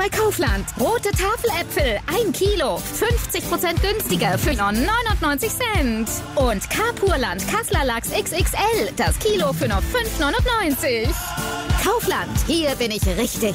bei Kaufland. Rote Tafeläpfel, 1 Kilo, 50% günstiger für nur 99 Cent. Und Carpurland Kassler Lachs XXL, das Kilo für nur 5,99. Kaufland, hier bin ich richtig.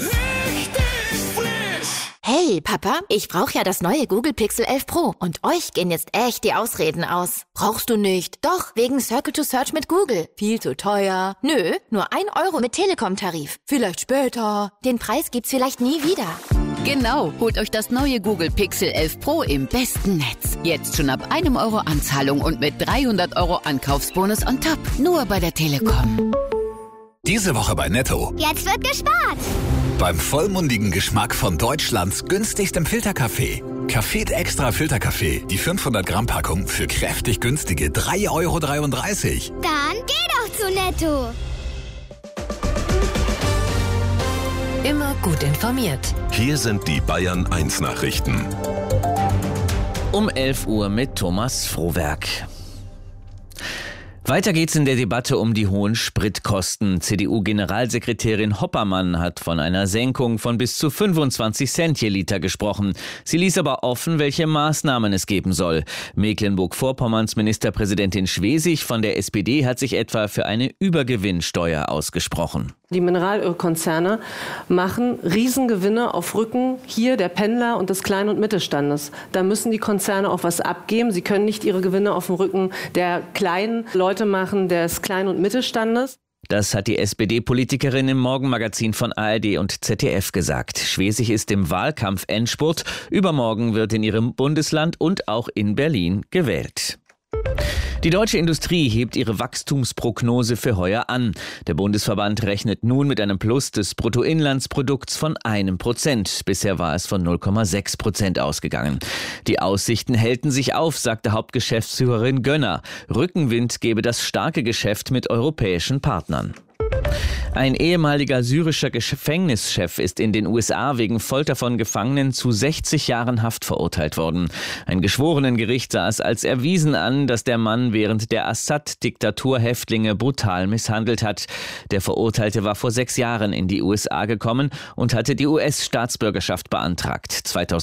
Hey, Papa, ich brauche ja das neue Google Pixel 11 Pro und euch gehen jetzt echt die Ausreden aus. Brauchst du nicht? Doch, wegen Circle to Search mit Google. Viel zu teuer. Nö, nur 1 Euro mit Telekom-Tarif. Vielleicht später. Den Preis gibt's vielleicht nie wieder. Genau, holt euch das neue Google Pixel 11 Pro im besten Netz. Jetzt schon ab 1 Euro Anzahlung und mit 300 Euro Ankaufsbonus on top. Nur bei der Telekom. Diese Woche bei Netto. Jetzt wird gespart. Beim vollmundigen Geschmack von Deutschlands günstigstem Filterkaffee. Café Extra Filterkaffee, die 500 Gramm Packung für kräftig günstige 3,33 Euro. Dann geh doch zu Netto. Immer gut informiert. Hier sind die Bayern 1 Nachrichten. Um 11 Uhr mit Thomas Frohwerk. Weiter geht's in der Debatte um die hohen Spritkosten. CDU-Generalsekretärin Hoppermann hat von einer Senkung von bis zu 25 Cent je Liter gesprochen. Sie ließ aber offen, welche Maßnahmen es geben soll. Mecklenburg-Vorpommerns Ministerpräsidentin Schwesig von der SPD hat sich etwa für eine Übergewinnsteuer ausgesprochen. Die Mineralölkonzerne machen Riesengewinne auf Rücken hier der Pendler und des Klein- und Mittelstandes. Da müssen die Konzerne auch was abgeben. Sie können nicht ihre Gewinne auf dem Rücken der kleinen Leute machen, des Klein- und Mittelstandes. Das hat die SPD-Politikerin im Morgenmagazin von ARD und ZDF gesagt. Schwesig ist im Wahlkampf-Endspurt. Übermorgen wird in ihrem Bundesland und auch in Berlin gewählt. Die deutsche Industrie hebt ihre Wachstumsprognose für heuer an. Der Bundesverband rechnet nun mit einem Plus des Bruttoinlandsprodukts von 1%. Bisher war es von 0,6% ausgegangen. Die Aussichten hellten sich auf, sagte Hauptgeschäftsführerin Gönner. Rückenwind gebe das starke Geschäft mit europäischen Partnern. Ein ehemaliger syrischer Gefängnischef ist in den USA wegen Folter von Gefangenen zu 60 Jahren Haft verurteilt worden. Ein Geschworenengericht sah es als erwiesen an, dass der Mann während der Assad-Diktatur Häftlinge brutal misshandelt hat. Der Verurteilte war vor 6 Jahren in die USA gekommen und hatte die US-Staatsbürgerschaft beantragt.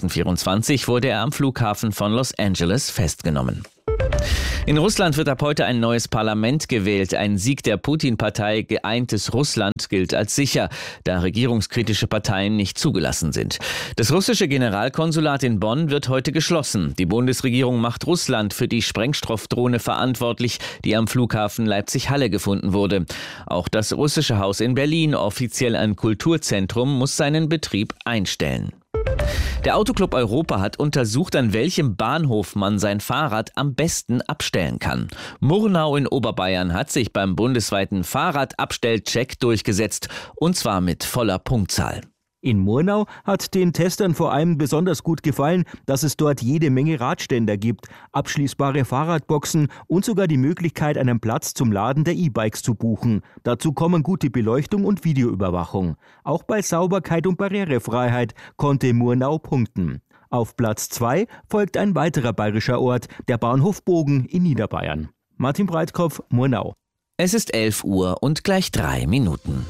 2024 wurde er am Flughafen von Los Angeles festgenommen. In Russland wird ab heute ein neues Parlament gewählt. Ein Sieg der Putin-Partei Geeintes Russland gilt als sicher, da regierungskritische Parteien nicht zugelassen sind. Das russische Generalkonsulat in Bonn wird heute geschlossen. Die Bundesregierung macht Russland für die Sprengstoffdrohne verantwortlich, die am Flughafen Leipzig-Halle gefunden wurde. Auch das russische Haus in Berlin, offiziell ein Kulturzentrum, muss seinen Betrieb einstellen. Der Autoclub Europa hat untersucht, an welchem Bahnhof man sein Fahrrad am besten abstellen kann. Murnau in Oberbayern hat sich beim bundesweiten Fahrradabstellcheck durchgesetzt, und zwar mit voller Punktzahl. In Murnau hat den Testern vor allem besonders gut gefallen, dass es dort jede Menge Radständer gibt, abschließbare Fahrradboxen und sogar die Möglichkeit, einen Platz zum Laden der E-Bikes zu buchen. Dazu kommen gute Beleuchtung und Videoüberwachung. Auch bei Sauberkeit und Barrierefreiheit konnte Murnau punkten. Auf Platz 2 folgt ein weiterer bayerischer Ort, der Bahnhof Bogen in Niederbayern. Martin Breitkopf, Murnau. Es ist 11 Uhr und gleich 3 Minuten.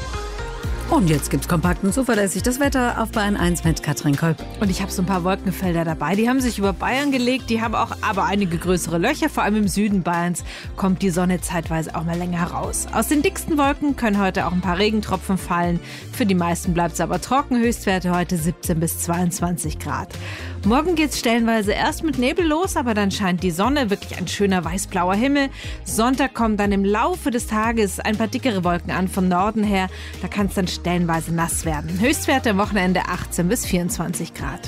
Und jetzt gibt's kompakt und zuverlässig das Wetter auf Bayern 1 mit Katrin Kolb. Und ich habe so ein paar Wolkenfelder dabei. Die haben sich über Bayern gelegt. Die haben auch aber einige größere Löcher. Vor allem im Süden Bayerns kommt die Sonne zeitweise auch mal länger heraus. Aus den dicksten Wolken können heute auch ein paar Regentropfen fallen. Für die meisten bleibt es aber trocken. Höchstwerte heute 17 bis 22 Grad. Morgen geht's stellenweise erst mit Nebel los, aber dann scheint die Sonne. Wirklich ein schöner weiß-blauer Himmel. Sonntag kommen dann im Laufe des Tages ein paar dickere Wolken an vom Norden her. Da kann es dann stellenweise nass werden. Höchstwerte am Wochenende 18 bis 24 Grad.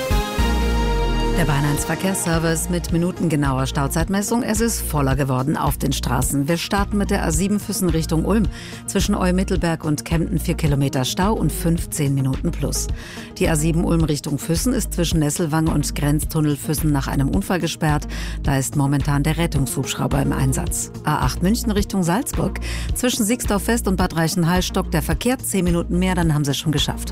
Der Bayern 1 Verkehrsservice mit minutengenauer Stauzeitmessung. Es ist voller geworden auf den Straßen. Wir starten mit der A7 Füssen Richtung Ulm. Zwischen Eu-Mittelberg und Kempten 4 Kilometer Stau und 15 Minuten plus. Die A7 Ulm Richtung Füssen ist zwischen Nesselwange und Grenztunnel Füssen nach einem Unfall gesperrt. Da ist momentan der Rettungshubschrauber im Einsatz. A8 München Richtung Salzburg. Zwischen Sixdorf West und Bad Reichenhall stockt der Verkehr 10 Minuten mehr, dann haben sie es schon geschafft.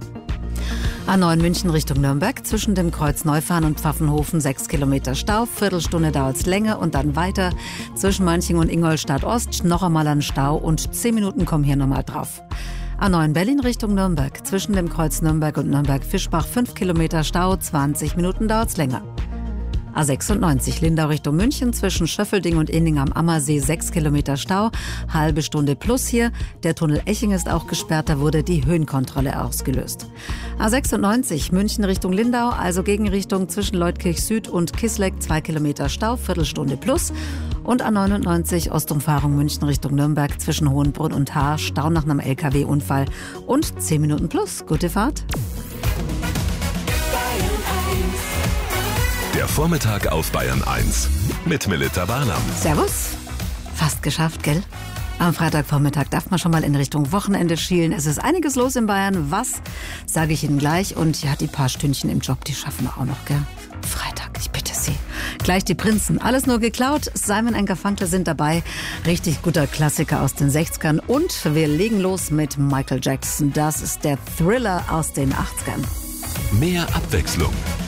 A9 München Richtung Nürnberg, zwischen dem Kreuz Neufahren und Pfaffenhofen 6 Kilometer Stau, Viertelstunde dauert es länger und dann weiter. Zwischen Manching und Ingolstadt Ost noch einmal ein Stau und 10 Minuten kommen hier nochmal drauf. A9 Berlin Richtung Nürnberg. Zwischen dem Kreuz Nürnberg und Nürnberg-Fischbach 5 Kilometer Stau, 20 Minuten dauert's länger. A96 Lindau Richtung München, zwischen Schöffelding und Inning am Ammersee 6 Kilometer Stau, halbe Stunde plus hier. Der Tunnel Eching ist auch gesperrt, da wurde die Höhenkontrolle ausgelöst. A96 München Richtung Lindau, also Gegenrichtung zwischen Leutkirch Süd und Kisleck 2 Kilometer Stau, Viertelstunde plus. Und A99 Ostumfahrung München Richtung Nürnberg zwischen Hohenbrunn und Haar, Stau nach einem LKW-Unfall und 10 Minuten plus. Gute Fahrt. Der Vormittag auf Bayern 1 mit Melitta Barnam. Servus. Fast geschafft, gell? Am Freitagvormittag darf man schon mal in Richtung Wochenende schielen. Es ist einiges los in Bayern. Was, sage ich Ihnen gleich. Und ja, die paar Stündchen im Job, die schaffen wir auch noch, gell? Freitag, ich bitte Sie. Gleich die Prinzen. Alles nur geklaut. Simon & Garfunkel sind dabei. Richtig guter Klassiker aus den 60ern. Und wir legen los mit Michael Jackson. Das ist der Thriller aus den 80ern. Mehr Abwechslung